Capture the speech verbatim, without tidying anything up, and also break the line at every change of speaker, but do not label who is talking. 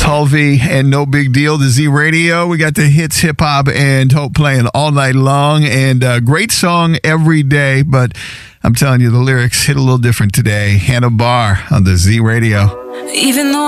Halvey and No Big Deal, the Z Radio. We got the hits, hip hop, and Hope playing all night long. And uh, great song every day. But I'm telling you, the lyrics hit a little different today. Hannah Barr on the Z Radio.
Even though